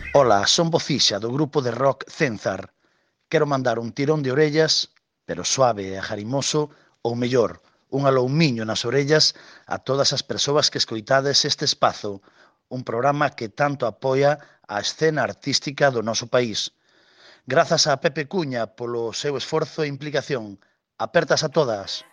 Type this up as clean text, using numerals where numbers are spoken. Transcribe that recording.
Ola, son Bocixa do grupo de rock Cenzar. Quero mandar un tirón de orellas, pero suave e agarimoso, ou mellor, un aloumiño nas orellas a todas as persoas que escoitades este espazo, un programa que tanto apoia a escena artística do noso país. Grazas a Pepe Cuña polo seu esforzo e implicación. Apertas a todas.